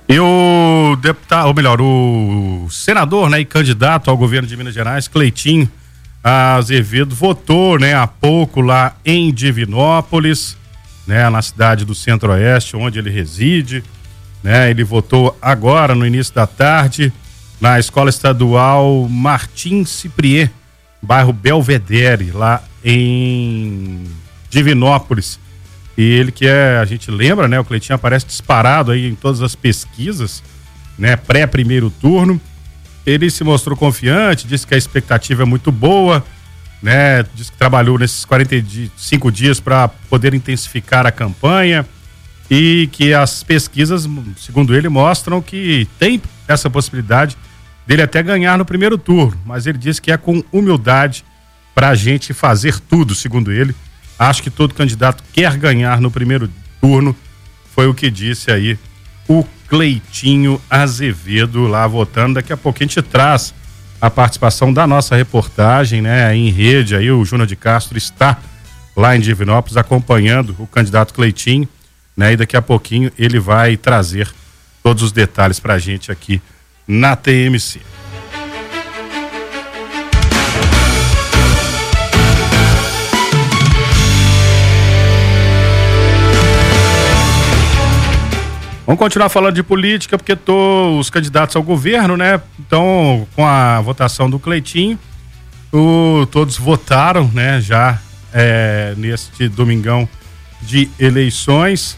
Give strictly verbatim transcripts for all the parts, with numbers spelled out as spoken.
E o deputado, ou melhor, o senador, né, e candidato ao governo de Minas Gerais, Cleitinho Azevedo, votou, né, há pouco lá em Divinópolis, né, na cidade do Centro-Oeste, onde ele reside, né? Ele votou agora no início da tarde na Escola Estadual Martim Ciprier, bairro Belvedere, lá em Divinópolis. E ele que é, a gente lembra, né? O Cleitinho aparece disparado aí em todas as pesquisas, né? Pré-primeiro turno. Ele se mostrou confiante, disse que a expectativa é muito boa, né? Disse que trabalhou nesses quarenta e cinco dias para poder intensificar a campanha e que as pesquisas, segundo ele, mostram que tem essa possibilidade dele até ganhar no primeiro turno, mas ele disse que é com humildade para a gente fazer tudo, segundo ele. Acho que todo candidato quer ganhar no primeiro turno, foi o que disse aí o Cleitinho Azevedo lá votando. Daqui a pouco a gente traz a participação da nossa reportagem, né, em rede aí. O Júnior de Castro está lá em Divinópolis acompanhando o candidato Cleitinho, né, e daqui a pouquinho ele vai trazer todos os detalhes pra gente aqui na T M C. Vamos continuar falando de política, porque tô, os candidatos ao governo, né? Então, com a votação do Cleitinho, o, todos votaram, né? Já é, neste domingão de eleições.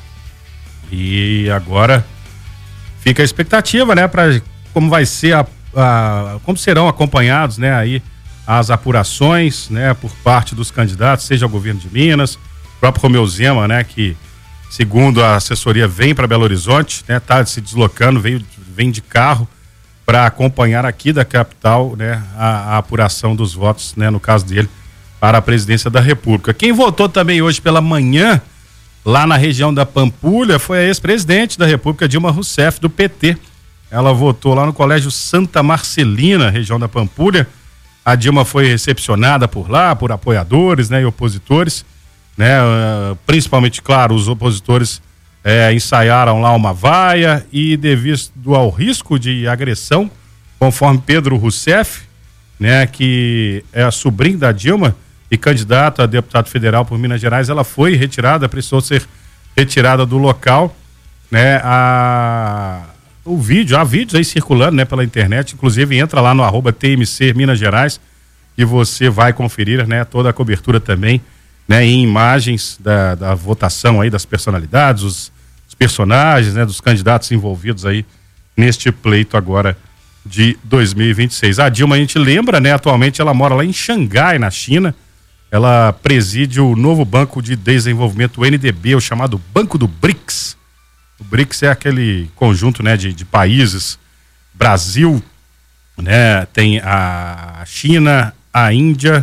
E agora fica a expectativa, né? Para como vai ser a, a, como serão acompanhados, né? Aí as apurações, né? Por parte dos candidatos, seja o governo de Minas, o próprio Romeu Zema, né? Que segundo a assessoria, vem para Belo Horizonte, né? Tá se deslocando, vem, vem de carro para acompanhar aqui da capital, né? A, a apuração dos votos, né? No caso dele, para a presidência da República. Quem votou também hoje pela manhã, lá na região da Pampulha, foi a ex-presidente da República, Dilma Rousseff, do P T. Ela votou lá no Colégio Santa Marcelina, região da Pampulha. A Dilma foi recepcionada por lá, por apoiadores, né? E opositores. Né, uh, principalmente, claro, os opositores eh, ensaiaram lá uma vaia e devido ao risco de agressão, conforme Pedro Rousseff, né, que é a sobrinha da Dilma e candidato a deputado federal por Minas Gerais, ela foi retirada, precisou ser retirada do local, né, a, o vídeo, há vídeos aí circulando, né, pela internet, inclusive entra lá no arroba T M C Minas Gerais e você vai conferir, né, toda a cobertura também, né, em imagens da, da votação aí das personalidades, os, os personagens, né, dos candidatos envolvidos aí neste pleito agora de dois mil e vinte e seis. A Dilma, a gente lembra, né, atualmente ela mora lá em Xangai, na China. Ela preside o novo Banco de Desenvolvimento, o N D B, o chamado Banco do BRICS. O BRICS é aquele conjunto, né, de, de países, Brasil, né, tem a China, a Índia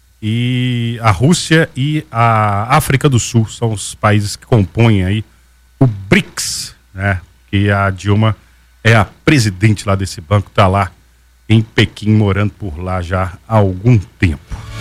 e a Rússia e a África do Sul, são os países que compõem aí o BRICS, né? Que a Dilma é a presidente lá desse banco, tá lá em Pequim, morando por lá já há algum tempo.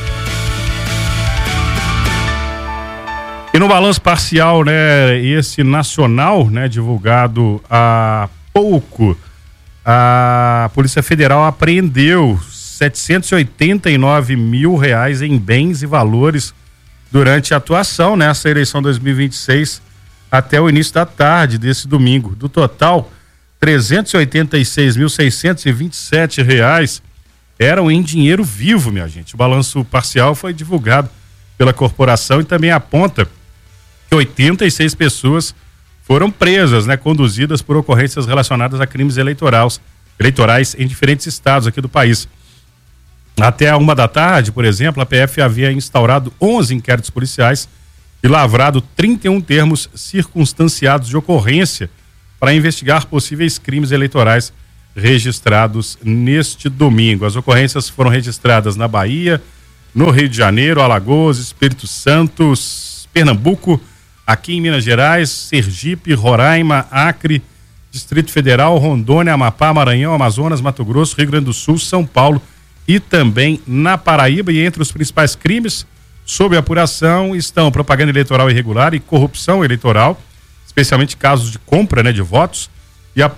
E no balanço parcial, né, esse nacional, né, divulgado há pouco, a Polícia Federal apreendeu setecentos e oitenta e nove mil reais em bens e valores durante a atuação nessa eleição dois mil e vinte e seis até o início da tarde desse domingo. Do total, trezentos e oitenta e seis mil seiscentos e vinte e sete reais eram em dinheiro vivo, minha gente. O balanço parcial foi divulgado pela corporação e também aponta que oitenta e seis pessoas foram presas, né, conduzidas por ocorrências relacionadas a crimes eleitorais, eleitorais em diferentes estados aqui do país. Até a uma da tarde, por exemplo, a P F havia instaurado onze inquéritos policiais e lavrado trinta e um termos circunstanciados de ocorrência para investigar possíveis crimes eleitorais registrados neste domingo. As ocorrências foram registradas na Bahia, no Rio de Janeiro, Alagoas, Espírito Santo, Pernambuco, aqui em Minas Gerais, Sergipe, Roraima, Acre, Distrito Federal, Rondônia, Amapá, Maranhão, Amazonas, Mato Grosso, Rio Grande do Sul, São Paulo e também na Paraíba. E entre os principais crimes sob apuração estão propaganda eleitoral irregular e corrupção eleitoral, especialmente casos de compra, né, de votos, e a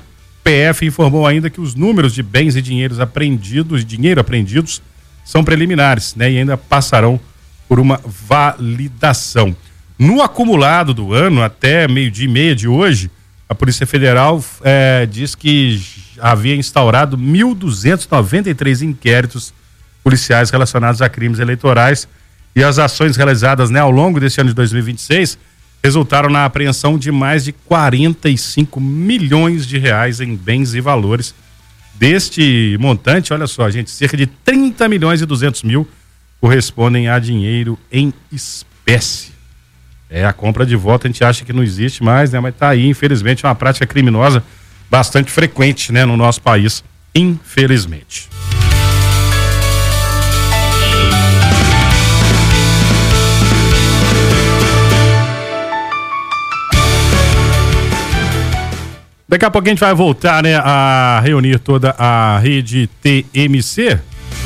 P F informou ainda que os números de bens e dinheiros apreendidos, dinheiro apreendidos, são preliminares, né? E ainda passarão por uma validação. No acumulado do ano, até meio-dia e meia de hoje, a Polícia Federal é, diz que havia instaurado mil duzentos e noventa e três inquéritos policiais relacionados a crimes eleitorais, e as ações realizadas, né, ao longo desse ano de dois mil e vinte e seis resultaram na apreensão de mais de quarenta e cinco milhões de reais em bens e valores. Deste montante, olha só, gente, cerca de trinta milhões e duzentos mil correspondem a dinheiro em espécie. É, a compra de voto a gente acha que não existe mais, né? Mas tá aí, infelizmente, uma prática criminosa bastante frequente, né, no nosso país, infelizmente. Daqui a pouco a gente vai voltar, né, a reunir toda a rede T M C.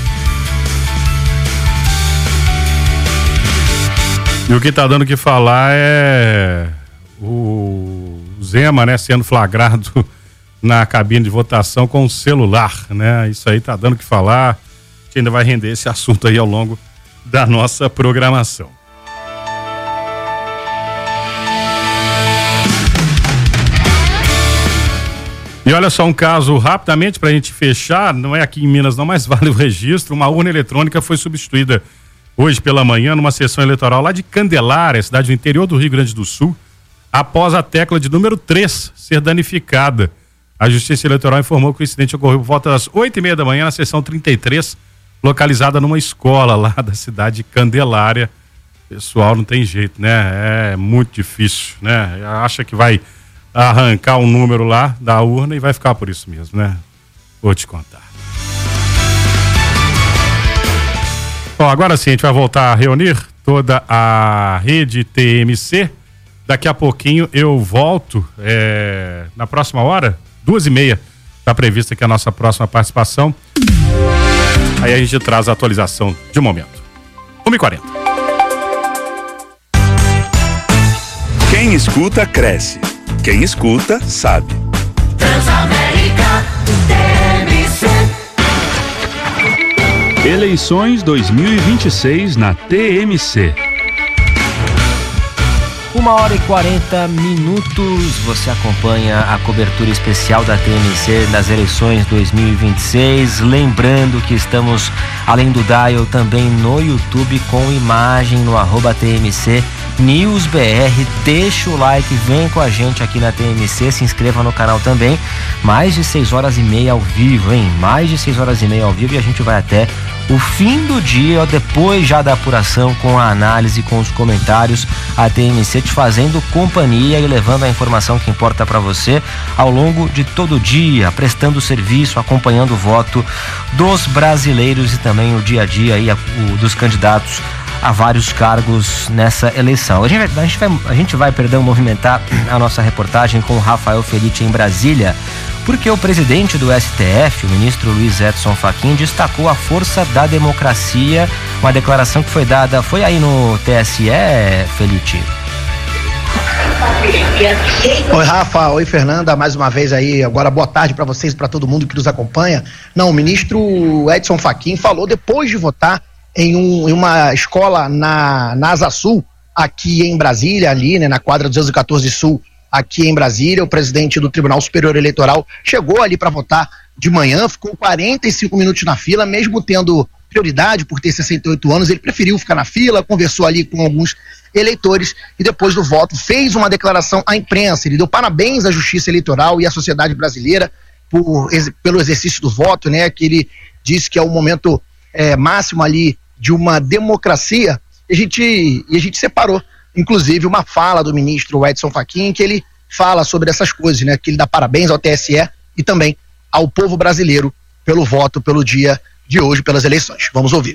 E o que tá dando o que falar é o Zema, né, sendo flagrado na cabine de votação com o celular, né? Isso aí tá dando o que falar. A gente ainda vai render esse assunto aí ao longo da nossa programação. E olha só um caso rapidamente pra gente fechar, não é aqui em Minas não, mas vale o registro. Uma urna eletrônica foi substituída hoje pela manhã numa sessão eleitoral lá de Candelária, cidade do interior do Rio Grande do Sul, após a tecla de número três ser danificada. A Justiça Eleitoral informou que o incidente ocorreu por volta das oito e meia da manhã na seção trinta e três, localizada numa escola lá da cidade de Candelária. Pessoal, não tem jeito, né? É muito difícil, né? Acha que vai arrancar um número lá da urna e vai ficar por isso mesmo, né? Vou te contar. Bom, agora sim, a gente vai voltar a reunir toda a rede T M C. Daqui a pouquinho eu volto, é, na próxima hora, duas e meia, está prevista aqui a nossa próxima participação. Aí a gente traz a atualização de momento. uma e quarenta. Quem escuta, cresce. Quem escuta, sabe. Transamérica T M C. Eleições dois mil e vinte e seis na T M C. Uma hora e quarenta minutos, você acompanha a cobertura especial da T M C das eleições dois mil e vinte e seis. Lembrando que estamos, além do Dial, também no YouTube com imagem no arroba T M C News B R. Deixa o like, vem com a gente aqui na T M C, se inscreva no canal também. Mais de seis horas e meia ao vivo, hein? Mais de seis horas e meia ao vivo, e a gente vai até o fim do dia, depois já da apuração, com a análise, com os comentários, a T M C te fazendo companhia e levando a informação que importa para você ao longo de todo o dia, prestando serviço, acompanhando o voto dos brasileiros e também o dia a dia aí, a, o, dos candidatos a vários cargos nessa eleição. A gente vai, a gente vai, a gente vai perdão, movimentar a nossa reportagem com o Rafael Felitti em Brasília, porque o presidente do S T F, o ministro Luiz Edson Fachin, destacou a força da democracia, uma declaração que foi dada, foi aí no T S E, Felitti? Oi, Rafa, oi, Fernanda, mais uma vez aí, agora boa tarde para vocês, para todo mundo que nos acompanha. Não, o ministro Edson Fachin falou depois de votar em, um, em uma escola na, na Asa Sul, aqui em Brasília, ali, né, na quadra duzentos e quatorze Sul, aqui em Brasília. O presidente do Tribunal Superior Eleitoral chegou ali para votar de manhã, ficou quarenta e cinco minutos na fila, mesmo tendo prioridade por ter sessenta e oito anos, ele preferiu ficar na fila, conversou ali com alguns eleitores e depois do voto fez uma declaração à imprensa. Ele deu parabéns à Justiça Eleitoral e à sociedade brasileira por, pelo exercício do voto, né, que ele disse que é o momento é, máximo ali de uma democracia. E a gente, e a gente separou, inclusive, uma fala do ministro Edson Fachin, que ele fala sobre essas coisas, né, que ele dá parabéns ao T S E e também ao povo brasileiro pelo voto, pelo dia de hoje, pelas eleições. Vamos ouvir.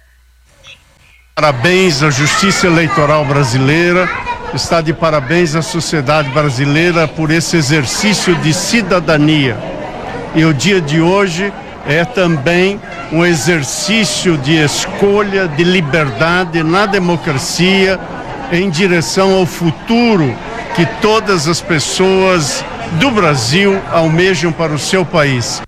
Parabéns à Justiça Eleitoral brasileira, está de parabéns à sociedade brasileira por esse exercício de cidadania. E o dia de hoje é também um exercício de escolha, de liberdade na democracia, em direção ao futuro que todas as pessoas do Brasil almejam para o seu país.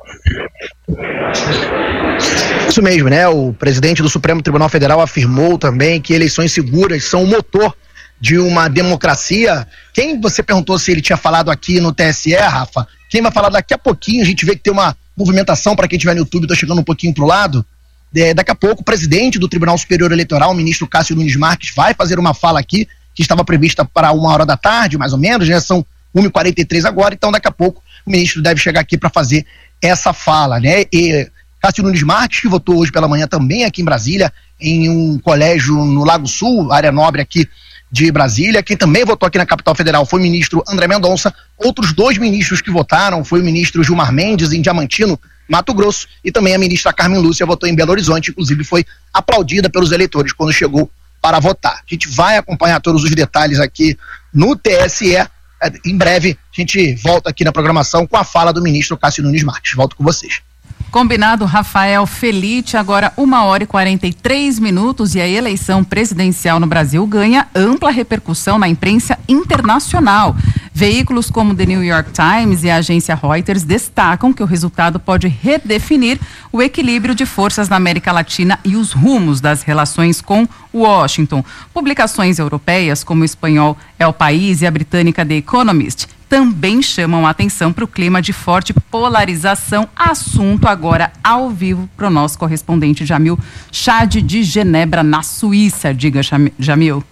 Isso mesmo, né? O presidente do Supremo Tribunal Federal afirmou também que eleições seguras são o motor de uma democracia. Quem você perguntou se ele tinha falado aqui no T S E, Rafa? Quem vai falar daqui a pouquinho, a gente vê que tem uma movimentação, para quem estiver no YouTube, tô chegando um pouquinho pro lado. É, daqui a pouco o presidente do Tribunal Superior Eleitoral, o ministro Cássio Nunes Marques, vai fazer uma fala aqui, que estava prevista para uma hora da tarde, mais ou menos, né? São uma e quarenta e três agora, então daqui a pouco o ministro deve chegar aqui para fazer essa fala, né? E Cássio Nunes Marques, que votou hoje pela manhã também aqui em Brasília, em um colégio no Lago Sul, área nobre aqui de Brasília. Quem também votou aqui na capital federal foi o ministro André Mendonça. Outros dois ministros que votaram foi o ministro Gilmar Mendes, em Diamantino, Mato Grosso, e também a ministra Carmen Lúcia votou em Belo Horizonte, inclusive foi aplaudida pelos eleitores quando chegou para votar. A gente vai acompanhar todos os detalhes aqui no T S E. Em breve a gente volta aqui na programação com a fala do ministro Cássio Nunes Marques. Volto com vocês. Combinado, Rafael Felite. Agora uma hora e quarenta e três minutos e a eleição presidencial no Brasil ganha ampla repercussão na imprensa internacional. Veículos como The New York Times e a agência Reuters destacam que o resultado pode redefinir o equilíbrio de forças na América Latina e os rumos das relações com Washington. Publicações europeias como o espanhol El País e a britânica The Economist também chamam a atenção para o clima de forte polarização. Assunto agora ao vivo para o nosso correspondente Jamil Chad de Genebra, na Suíça. Diga, Jamil.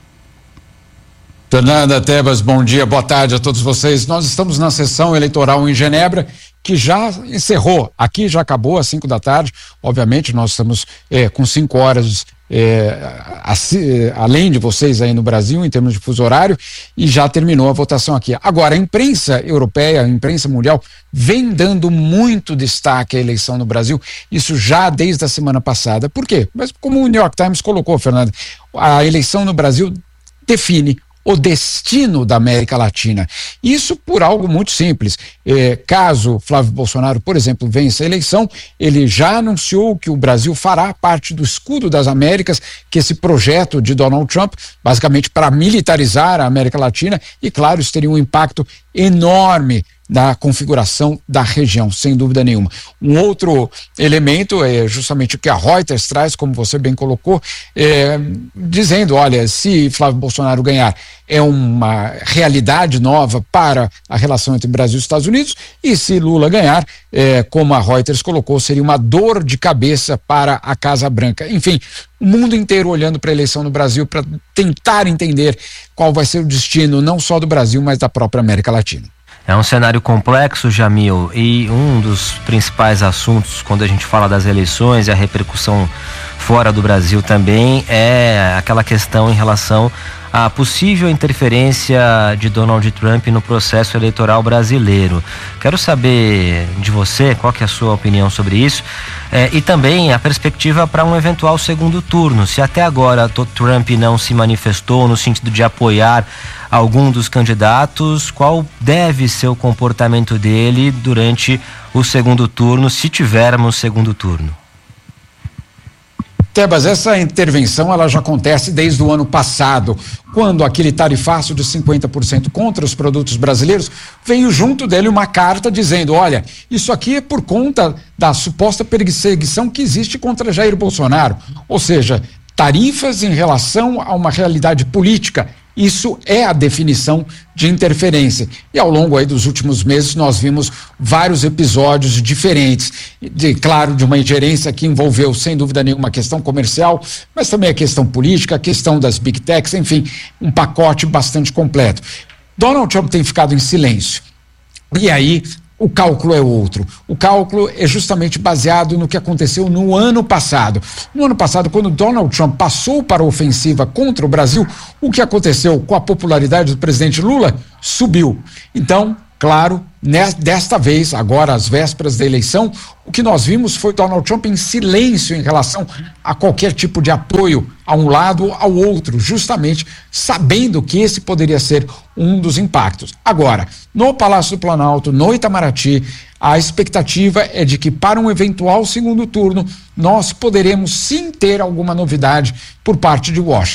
Fernanda, Tebas, bom dia, boa tarde a todos vocês. Nós estamos na sessão eleitoral em Genebra, que já encerrou. Aqui já acabou às cinco da tarde. Obviamente, nós estamos é, com cinco horas é, assim, além de vocês aí no Brasil, em termos de fuso horário, e já terminou a votação aqui. Agora, a imprensa europeia, a imprensa mundial, vem dando muito destaque à eleição no Brasil, isso já desde a semana passada. Por quê? Mas como o New York Times colocou, Fernanda, a eleição no Brasil define o destino da América Latina. Isso por algo muito simples. É, caso Flávio Bolsonaro, por exemplo, vença a eleição, ele já anunciou que o Brasil fará parte do Escudo das Américas, que esse projeto de Donald Trump, basicamente para militarizar a América Latina, e claro, isso teria um impacto enorme da configuração da região, sem dúvida nenhuma. Um outro elemento é justamente o que a Reuters traz, como você bem colocou, é, dizendo, olha, se Flávio Bolsonaro ganhar, é uma realidade nova para a relação entre Brasil e Estados Unidos, e se Lula ganhar, é, como a Reuters colocou, seria uma dor de cabeça para a Casa Branca. Enfim, o mundo inteiro olhando para a eleição no Brasil para tentar entender qual vai ser o destino, não só do Brasil, mas da própria América Latina. É um cenário complexo, Jamil, e um dos principais assuntos quando a gente fala das eleições e a repercussão fora do Brasil também é aquela questão em relação à possível interferência de Donald Trump no processo eleitoral brasileiro. Quero saber de você qual que é a sua opinião sobre isso, é, e também a perspectiva para um eventual segundo turno. Se até agora Trump não se manifestou no sentido de apoiar algum dos candidatos, qual deve ser o comportamento dele durante o segundo turno, se tivermos segundo turno? Tebas, essa intervenção ela já acontece desde o ano passado, quando aquele tarifaço de cinquenta por cento contra os produtos brasileiros, veio junto dele uma carta dizendo, olha, isso aqui é por conta da suposta perseguição que existe contra Jair Bolsonaro, ou seja, tarifas em relação a uma realidade política. Isso é a definição de interferência. E ao longo aí dos últimos meses nós vimos vários episódios diferentes, de, claro, de uma ingerência que envolveu, sem dúvida nenhuma, a questão comercial, mas também a questão política, a questão das big techs, enfim, um pacote bastante completo. Donald Trump tem ficado em silêncio. E aí o cálculo é outro. O cálculo é justamente baseado no que aconteceu no ano passado. No ano passado, quando Donald Trump passou para a ofensiva contra o Brasil, o que aconteceu com a popularidade do presidente Lula? Subiu. Então, claro, desta vez, agora às vésperas da eleição, o que nós vimos foi Donald Trump em silêncio em relação a qualquer tipo de apoio a um lado ou ao outro, justamente sabendo que esse poderia ser um dos impactos. Agora, no Palácio do Planalto, no Itamaraty, a expectativa é de que para um eventual segundo turno nós poderemos sim ter alguma novidade por parte de Washington.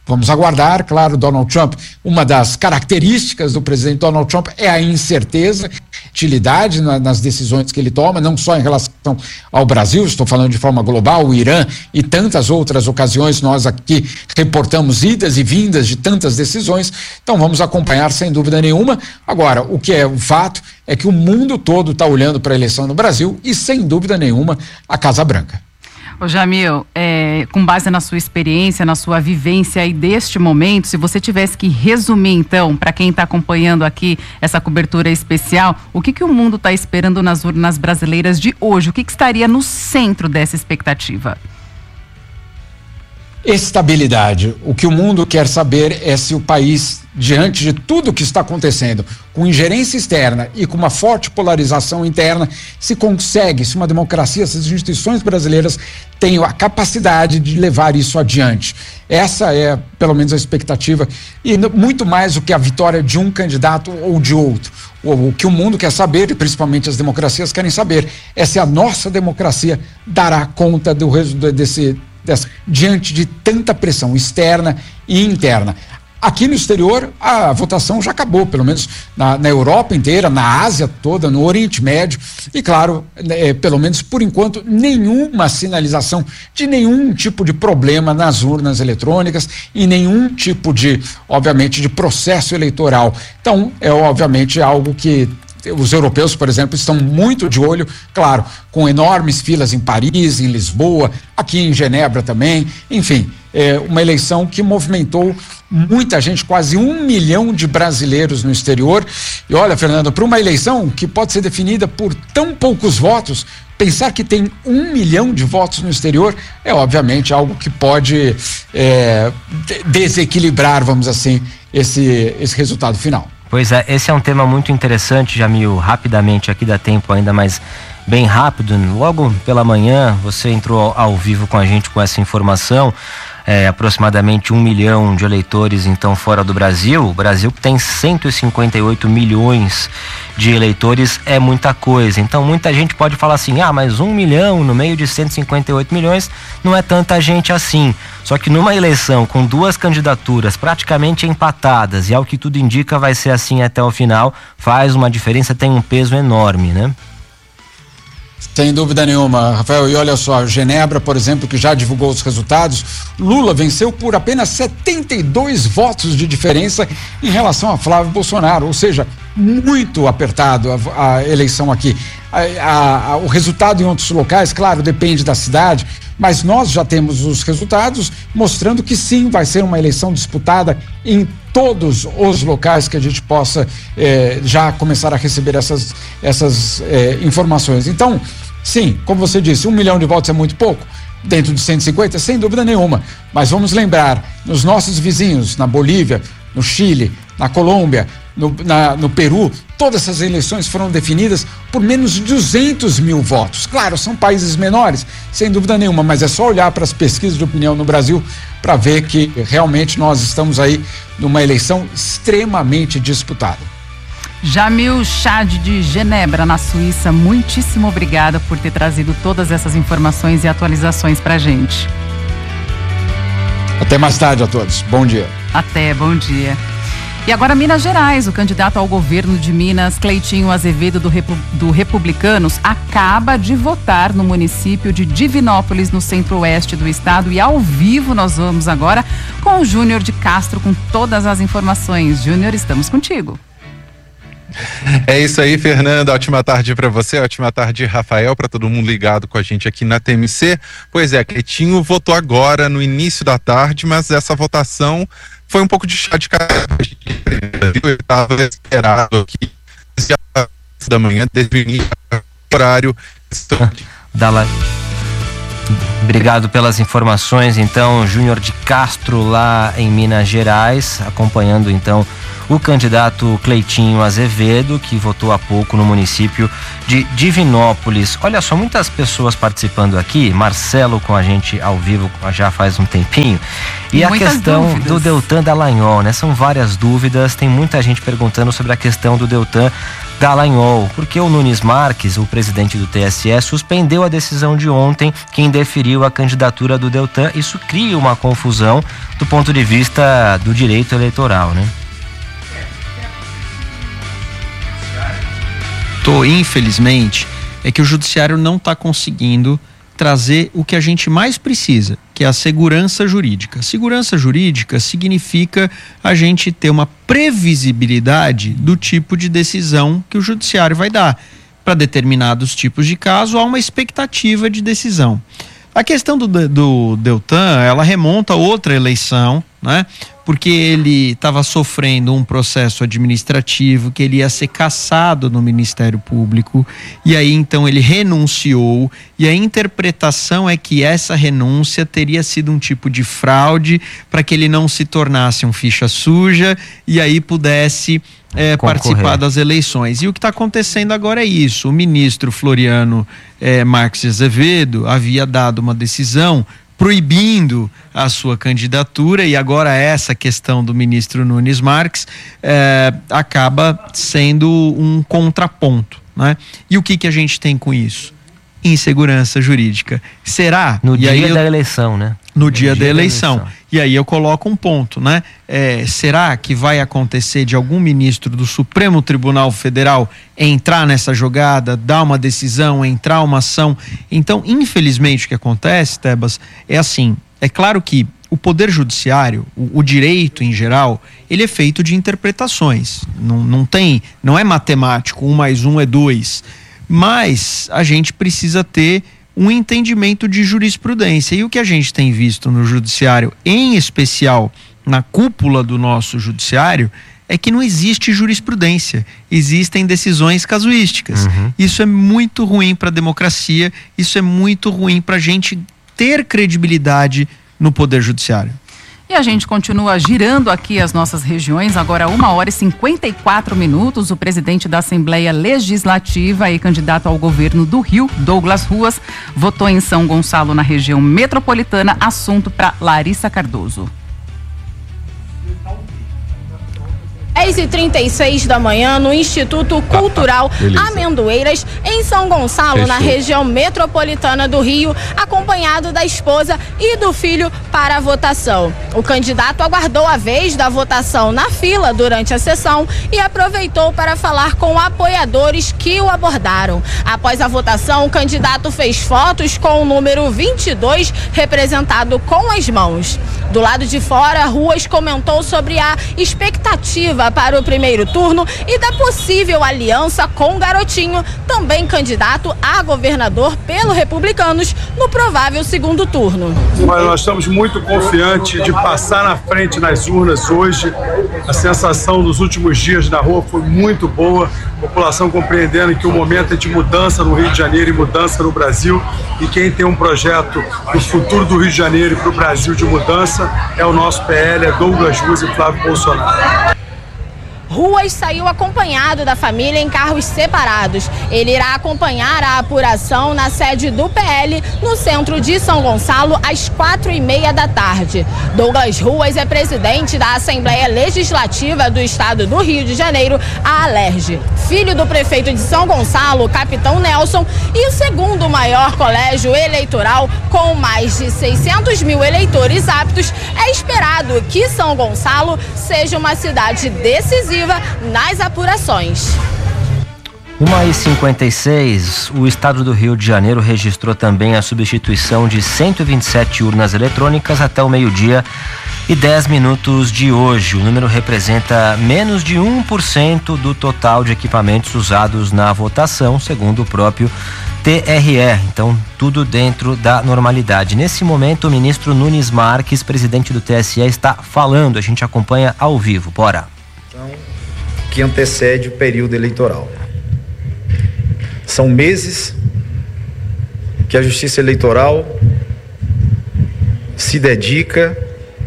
Vamos aguardar, claro, Donald Trump. Uma das características do presidente Donald Trump é a incerteza, utilidade na, nas decisões que ele toma, não só em relação ao Brasil, estou falando de forma global, o Irã e tantas outras ocasiões, nós aqui reportamos idas e vindas de tantas decisões, então vamos acompanhar sem dúvida nenhuma. Agora, o que é o fato é que o mundo todo está olhando para a eleição no Brasil e, sem dúvida nenhuma, a Casa Branca. Ô Jamil, é, com base na sua experiência, na sua vivência aí deste momento, se você tivesse que resumir então, para quem está acompanhando aqui essa cobertura especial, o que, que o mundo está esperando nas urnas brasileiras de hoje? O que, que estaria no centro dessa expectativa? Estabilidade. O que o mundo quer saber é se o país, diante de tudo que está acontecendo, com ingerência externa e com uma forte polarização interna, se consegue, se uma democracia, se as instituições brasileiras têm a capacidade de levar isso adiante. Essa é, pelo menos, a expectativa, e muito mais do que a vitória de um candidato ou de outro. O, o que o mundo quer saber, e principalmente as democracias querem saber, é se a nossa democracia dará conta do resultado desse Dessa, diante de tanta pressão externa e interna. Aqui no exterior, a votação já acabou, pelo menos na, na Europa inteira, na Ásia toda, no Oriente Médio, e claro, é, pelo menos por enquanto, nenhuma sinalização de nenhum tipo de problema nas urnas eletrônicas e nenhum tipo de, obviamente, de processo eleitoral. Então, é obviamente algo que os europeus, por exemplo, estão muito de olho, claro, com enormes filas em Paris, em Lisboa, aqui em Genebra também, enfim, é uma eleição que movimentou muita gente, quase um milhão de brasileiros no exterior. E olha, Fernando, para uma eleição que pode ser definida por tão poucos votos, pensar que tem um milhão de votos no exterior é obviamente algo que pode é, desequilibrar, vamos assim, esse, esse resultado final. Pois é, esse é um tema muito interessante, Jamil. Rapidamente, aqui dá tempo ainda, mas bem rápido. Logo pela manhã, você entrou ao vivo com a gente com essa informação. É, aproximadamente um milhão de eleitores, então, fora do Brasil. O Brasil tem cento e cinquenta e oito milhões de eleitores, é muita coisa. Então, muita gente pode falar assim, ah, mas um milhão no meio de cento e cinquenta e oito milhões não é tanta gente assim. Só que numa eleição com duas candidaturas praticamente empatadas, e ao que tudo indica vai ser assim até o final, faz uma diferença, tem um peso enorme, né? Sem dúvida nenhuma, Rafael, e olha só, Genebra, por exemplo, que já divulgou os resultados, Lula venceu por apenas setenta e dois votos de diferença em relação a Flávio Bolsonaro, ou seja, muito apertado a, a eleição aqui. A, a, a, o resultado em outros locais, claro, depende da cidade, mas nós já temos os resultados mostrando que sim, vai ser uma eleição disputada em todos os locais que a gente possa eh, já começar a receber essas, essas eh, informações. Então, sim, como você disse, um milhão de votos é muito pouco, dentro de cento e cinquenta, sem dúvida nenhuma, mas vamos lembrar, nos nossos vizinhos, na Bolívia, no Chile, na Colômbia, no, na, no Peru, todas essas eleições foram definidas por menos de duzentos mil votos. Claro, são países menores, sem dúvida nenhuma, mas é só olhar para as pesquisas de opinião no Brasil para ver que realmente nós estamos aí numa eleição extremamente disputada. Jamil Chad de Genebra, na Suíça, muitíssimo obrigada por ter trazido todas essas informações e atualizações para a gente. Até mais tarde a todos. Bom dia. Até, bom dia. E agora Minas Gerais, o candidato ao governo de Minas, Cleitinho Azevedo do, Repu- do Republicanos, acaba de votar no município de Divinópolis, no centro-oeste do estado, e ao vivo nós vamos agora com o Júnior de Castro com todas as informações. Júnior, estamos contigo. É isso aí, Fernanda, ótima tarde para você, ótima tarde, Rafael, para todo mundo ligado com a gente aqui na T M C. Pois é, Cleitinho votou agora no início da tarde, mas essa votação foi um pouco de chá de café. Eu estava esperado aqui da manhã, desde o início do horário. Dala. Obrigado pelas informações, então, Júnior de Castro lá em Minas Gerais, acompanhando então o candidato Cleitinho Azevedo, que votou há pouco no município de Divinópolis. Olha só, muitas pessoas participando aqui, Marcelo com a gente ao vivo já faz um tempinho, e, e a questão dúvidas. do Deltan Dallagnol, né? São várias dúvidas, tem muita gente perguntando sobre a questão do Deltan Dallagnol, porque o Nunes Marques, o presidente do T S E, suspendeu a decisão de ontem que indeferiu a candidatura do Deltan. Isso cria uma confusão do ponto de vista do direito eleitoral, né? Tô, infelizmente, é que o judiciário não está conseguindo trazer o que a gente mais precisa, que é a segurança jurídica. Segurança jurídica significa a gente ter uma previsibilidade do tipo de decisão que o judiciário vai dar. Para determinados tipos de caso, há uma expectativa de decisão. A questão do, do Deltan, ela remonta a outra eleição, né? Porque ele estava sofrendo um processo administrativo, que ele ia ser cassado no Ministério Público, e aí então ele renunciou, e a interpretação é que essa renúncia teria sido um tipo de fraude para que ele não se tornasse um ficha suja e aí pudesse é, participar das eleições. E o que está acontecendo agora é isso: o ministro Floriano é, Marques Azevedo havia dado uma decisão proibindo a sua candidatura, e agora essa questão do ministro Nunes Marques eh, acaba sendo um contraponto, né? E o que que a gente tem com isso? Insegurança jurídica. Será? No e dia aí eu, da eleição, né? No, no dia, dia da, eleição. da eleição. E aí eu coloco um ponto, né? É, será que vai acontecer de algum ministro do Supremo Tribunal Federal entrar nessa jogada, dar uma decisão, entrar uma ação? Então, infelizmente, o que acontece, Tebas, é assim, é claro que o poder judiciário, o, o direito em geral, ele é feito de interpretações. Não, não tem, não é matemático, um mais um é dois. Mas a gente precisa ter um entendimento de jurisprudência. E o que a gente tem visto no judiciário, em especial na cúpula do nosso judiciário, é que não existe jurisprudência, existem decisões casuísticas. Uhum. Isso é muito ruim para a democracia, isso é muito ruim para a gente ter credibilidade no poder judiciário. E a gente continua girando aqui as nossas regiões, agora uma hora e cinquenta e quatro minutos. O presidente da Assembleia Legislativa e candidato ao governo do Rio, Douglas Ruas, votou em São Gonçalo, na região metropolitana. Assunto para Larissa Cardoso. dez e trinta e seis da manhã, no Instituto Cultural ah, Amendoeiras, em São Gonçalo, Fechou. na região metropolitana do Rio, acompanhado da esposa e do filho para a votação. O candidato aguardou a vez da votação na fila durante a sessão e aproveitou para falar com apoiadores que o abordaram. Após a votação, o candidato fez fotos com o número vinte e dois representado com as mãos. Do lado de fora, Ruas comentou sobre a expectativa para o primeiro turno e da possível aliança com o Garotinho, também candidato a governador pelo Republicanos, no provável segundo turno. Mas nós estamos muito confiantes de passar na frente nas urnas hoje. A sensação dos últimos dias na rua foi muito boa, a população compreendendo que o momento é de mudança no Rio de Janeiro e mudança no Brasil, e quem tem um projeto do futuro do Rio de Janeiro e para o Brasil de mudança é o nosso P L, é Douglas Ruas e Flávio Bolsonaro. Ruas saiu acompanhado da família em carros separados. Ele irá acompanhar a apuração na sede do P L, no centro de São Gonçalo, às quatro e meia da tarde. Douglas Ruas é presidente da Assembleia Legislativa do Estado do Rio de Janeiro, a Alerj. Filho do prefeito de São Gonçalo, Capitão Nelson, e o segundo maior colégio eleitoral, com mais de seiscentos mil eleitores aptos, é esperado que São Gonçalo seja uma cidade decisiva nas apurações. uma e cinquenta e seis, o estado do Rio de Janeiro registrou também a substituição de cento e vinte e sete urnas eletrônicas até o meio-dia e dez minutos de hoje. O número representa menos de um por cento do total de equipamentos usados na votação, segundo o próprio T R E. Então, tudo dentro da normalidade. Nesse momento, o ministro Nunes Marques, presidente do T S E, está falando. A gente acompanha ao vivo. Bora. Então, que antecede o período eleitoral. São meses que a Justiça Eleitoral se dedica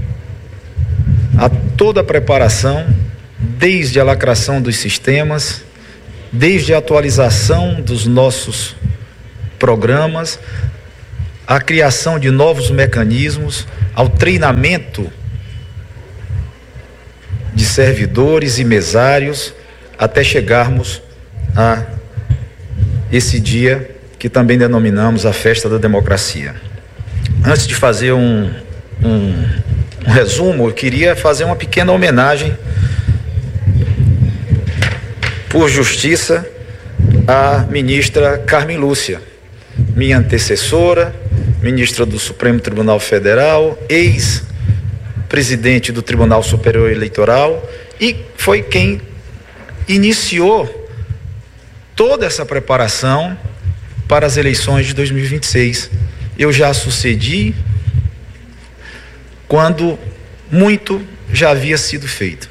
a toda a preparação, desde a lacração dos sistemas, desde a atualização dos nossos programas, a criação de novos mecanismos, ao treinamento de servidores e mesários, até chegarmos a esse dia que também denominamos a Festa da Democracia. Antes de fazer um, um, um resumo, eu queria fazer uma pequena homenagem, por justiça, à ministra Carmen Lúcia, minha antecessora, ministra do Supremo Tribunal Federal, ex-presidente do Tribunal Superior Eleitoral, e foi quem iniciou toda essa preparação para as eleições de dois mil e vinte e seis. Eu já sucedi quando muito já havia sido feito.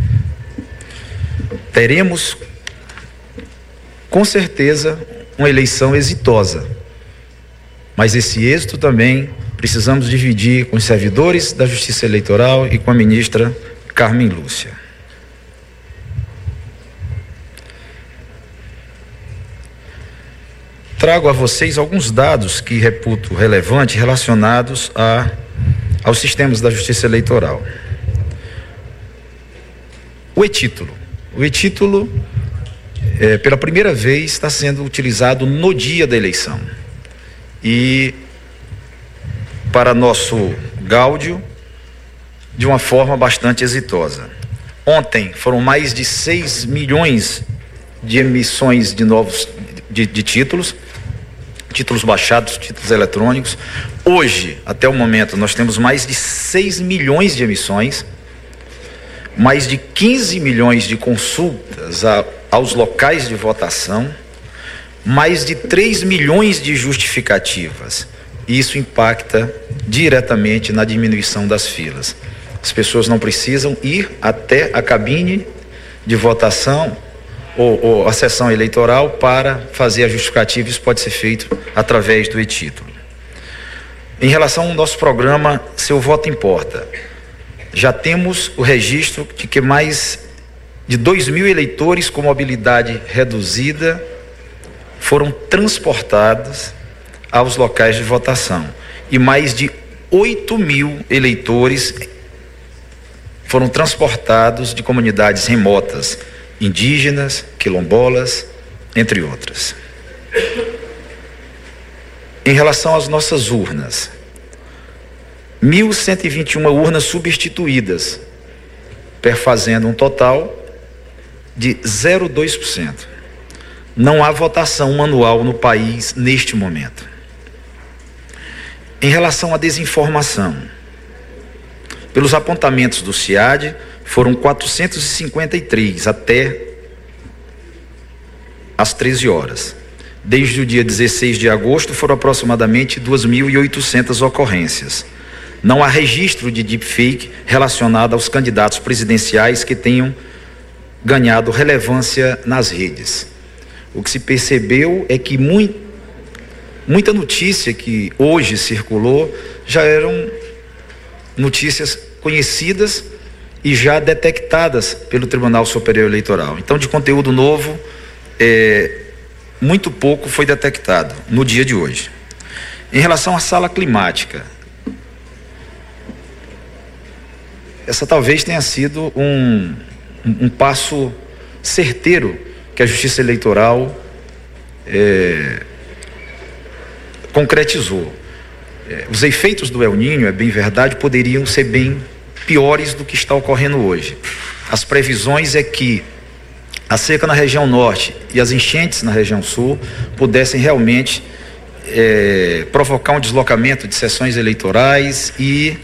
Teremos, com certeza, uma eleição exitosa. Mas esse êxito também precisamos dividir com os servidores da Justiça Eleitoral e com a ministra Carmen Lúcia. Trago a vocês alguns dados que reputo relevantes relacionados a, aos sistemas da Justiça Eleitoral. O e-título. O e-título, é, pela primeira vez, está sendo utilizado no dia da eleição. E, para nosso gáudio, de uma forma bastante exitosa. Ontem foram mais de seis milhões de emissões de novos de, de títulos, títulos baixados, títulos eletrônicos. Hoje, até o momento, nós temos mais de seis milhões de emissões, mais de quinze milhões de consultas a, aos locais de votação, mais de três milhões de justificativas. Isso impacta diretamente na diminuição das filas. As pessoas não precisam ir até a cabine de votação ou, ou a sessão eleitoral para fazer a justificativa. Isso pode ser feito através do e-título. Em relação ao nosso programa Seu Voto Importa, já temos o registro de que mais de dois mil eleitores com mobilidade reduzida foram transportados aos locais de votação e mais de oito mil eleitores foram transportados de comunidades remotas, indígenas, quilombolas, entre outras. Em relação às nossas urnas, mil cento e vinte e uma urnas substituídas, perfazendo um total de zero vírgula dois por cento. Não há votação manual no país neste momento. Em relação à desinformação, pelos apontamentos do CIAD, foram quatrocentos e cinquenta e três até às treze horas. Desde o dia dezesseis de agosto, foram aproximadamente duas mil e oitocentas ocorrências. Não há registro de deepfake relacionado aos candidatos presidenciais que tenham ganhado relevância nas redes. O que se percebeu é que muito, muita notícia que hoje circulou já eram notícias conhecidas e já detectadas pelo Tribunal Superior Eleitoral. Então, de conteúdo novo, é, muito pouco foi detectado no dia de hoje. Em relação à sala climática, essa talvez tenha sido um, um, um passo certeiro que a Justiça Eleitoral é, concretizou. É, os efeitos do El Niño, é bem verdade, poderiam ser bem piores do que está ocorrendo hoje. As previsões é que a seca na região norte e as enchentes na região sul pudessem realmente é, provocar um deslocamento de sessões eleitorais e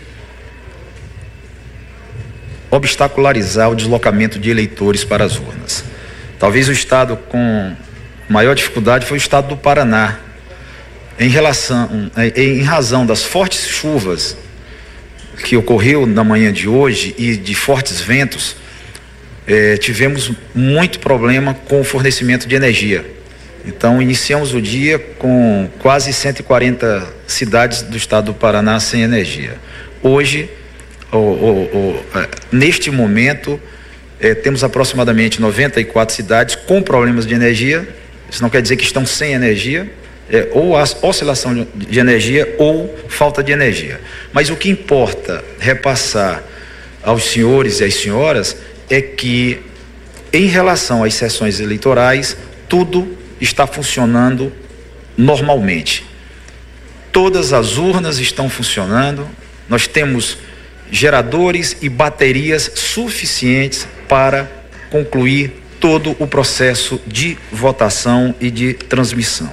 obstacularizar o deslocamento de eleitores para as urnas. Talvez o estado com maior dificuldade foi o estado do Paraná, em relação, em razão das fortes chuvas que ocorreu na manhã de hoje e de fortes ventos. É, tivemos muito problema com o fornecimento de energia. Então, iniciamos o dia com quase cento e quarenta cidades do estado do Paraná sem energia. Hoje, o, o, o, neste momento, é, temos aproximadamente noventa e quatro cidades com problemas de energia. Isso não quer dizer que estão sem energia, é, ou a oscilação de, de energia ou falta de energia. Mas o que importa repassar aos senhores e às senhoras é que, em relação às sessões eleitorais, tudo está funcionando normalmente. Todas as urnas estão funcionando, nós temos geradores e baterias suficientes para concluir todo o processo de votação e de transmissão.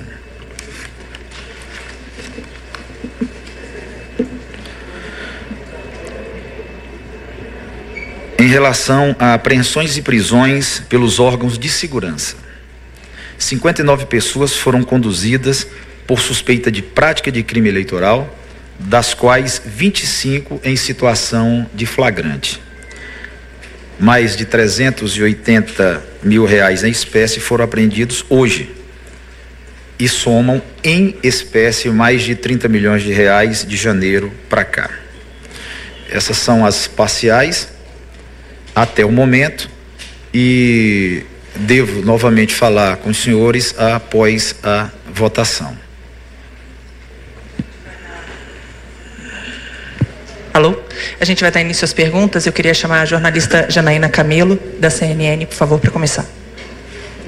Em relação a apreensões e prisões pelos órgãos de segurança, cinquenta e nove pessoas foram conduzidas por suspeita de prática de crime eleitoral, das quais vinte e cinco em situação de flagrante. Mais de trezentos e oitenta mil reais em espécie foram apreendidos hoje e somam em espécie mais de trinta milhões de reais de janeiro para cá. Essas são as parciais até o momento e devo novamente falar com os senhores após a votação. Alô? A gente vai dar início às perguntas. Eu queria chamar a jornalista Janaína Camelo, da C N N, por favor, para começar.